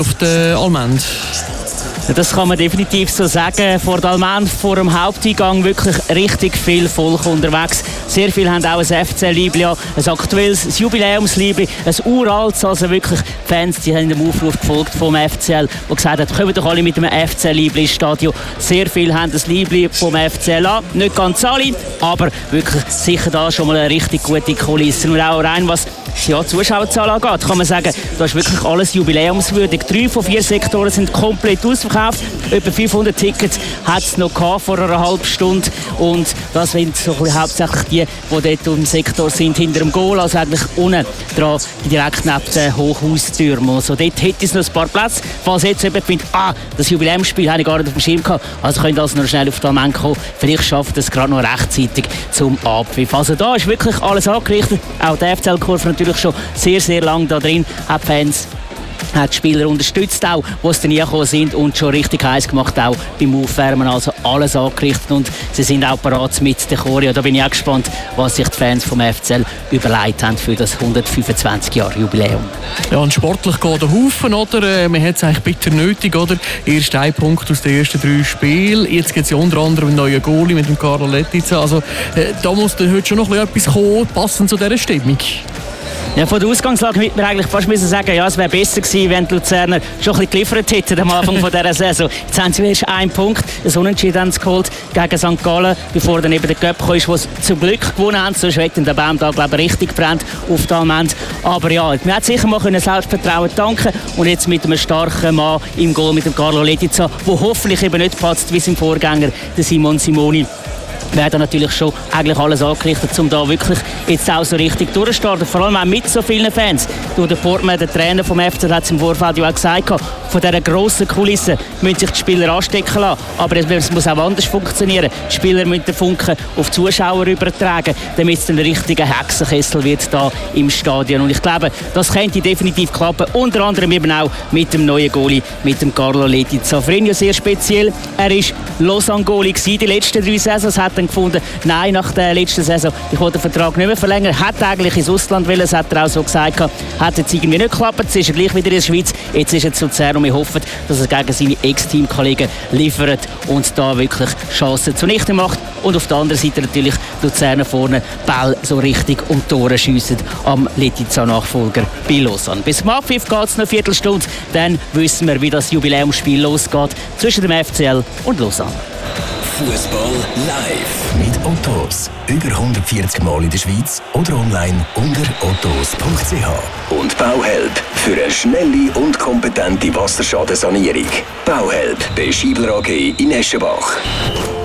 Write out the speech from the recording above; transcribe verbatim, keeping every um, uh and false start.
auf der Allmend? Das kann man definitiv so sagen. Vor der Allmend, vor dem Haupteingang, wirklich richtig viel Volk unterwegs. Sehr viele haben auch ein F C Liebli, ein aktuelles, ein Jubiläumsliebli, ein uraltes. Also wirklich, die Fans die haben dem Aufruf gefolgt vom F C L, der gesagt hat, kommen doch alle mit dem F C Liebli ins Stadion. Sehr viele haben das Liebli vom F C L an. Nicht ganz alle, aber wirklich sicher da schon mal eine richtig gute Kulisse. Und auch rein, was die ja, Zuschauerzahl angeht, kann man sagen, da ist wirklich alles jubiläumswürdig. Drei von vier Sektoren sind komplett ausverkauft. Etwa fünfhundert Tickets hat es noch gehabt vor einer halben Stunde. Und das sind so hauptsächlich die, die dort im Sektor sind, hinter dem Goal, also eigentlich unten dran, direkt neben den Hochhaustürmen. Also dort hätte es noch ein paar Plätze, falls jetzt jemand findet, ah, das Jubiläumsspiel habe ich gar nicht auf dem Schirm gehabt, also könnt ihr also noch schnell auf die Allmend kommen. Vielleicht schafft es gerade noch rechtzeitig zum Abpfiff. Also da ist wirklich alles angerichtet. Auch die F C L-Kurve natürlich schon sehr, sehr lange da drin, hat Fans, hat die Spieler unterstützt auch, die es dann gekommen sind und schon richtig heiß gemacht auch beim Aufwärmen, also alles angerichtet und sie sind auch bereit mit der Choreo. Da bin ich auch gespannt, was sich die Fans vom F C L überlegt haben für das hundertfünfundzwanzig Jahre Jubiläum. Ja, und sportlich geht der Haufen, oder? Man hat es eigentlich bitter nötig, oder? Erst ein Punkt aus den ersten drei Spielen. Jetzt gibt es ja unter anderem einen neuen Goalie mit dem Carlo Letizia. Also äh, da muss dann heute schon noch etwas kommen, passend zu dieser Stimmung. Ja, von der Ausgangslage würde man eigentlich fast müssen sagen, ja, es wäre besser gewesen, wenn die Luzerner schon ein bisschen geliefert hätten am Anfang von dieser Saison. Jetzt haben sie erst einen Punkt, ein Unentschieden geholt gegen Sankt Gallen, bevor dann eben der Cup kam, wo sie zum Glück gewonnen haben. Sonst hätte der Baum da, glaube ich, richtig brennt auf der Allmend. Aber ja, man hat sicher mal Selbstvertrauen tanken und jetzt mit einem starken Mann im Goal, mit dem Carlo Letizia, der hoffentlich eben nicht patzt wie sein Vorgänger, der Simon Simoni. Werden natürlich schon eigentlich alles angerichtet, um da wirklich jetzt auch so richtig durchzustarten. Vor allem auch mit so vielen Fans. Durch den Portman, der Trainer vom F C L, hat es im Vorfeld ja auch gesagt, von dieser grossen Kulisse müssen sich die Spieler anstecken lassen. Aber es muss auch anders funktionieren. Die Spieler müssen den Funken auf die Zuschauer übertragen, damit es ein richtiger Hexenkessel wird da im Stadion. Und ich glaube, das könnte definitiv klappen. Unter anderem eben auch mit dem neuen Goalie, mit dem Carlo Letizia. Für ihn ja sehr speziell. Er war Lausanne-Goalie die letzten drei Saisons. Hat dann gefunden, nein, nach der letzten Saison, ich wollte den Vertrag nicht mehr verlängern. Hat eigentlich ins Ausland wollen, das hat er auch so gesagt. Hat jetzt irgendwie nicht geklappt. Jetzt ist er gleich wieder in der Schweiz. Jetzt ist er zu Luzern und wir hoffen, dass er gegen seine Ex-Teamkollegen liefert und da wirklich Chancen zunichte macht. Und auf der anderen Seite natürlich die Luzerner vorne Ball so richtig um die Tore schiessen am Letizia-Nachfolger bei Lausanne. Bis zum Abpfiff geht es noch eine Viertelstunde. Dann wissen wir, wie das Jubiläumsspiel losgeht zwischen dem F C L und Lausanne. Fußball live mit Ottos. Über hundertvierzig Mal in der Schweiz oder online unter ottos punkt c h. Und Bauhelp für eine schnelle und kompetente Wasserschadensanierung. Bauhelp bei Schiebler A G in Eschenbach.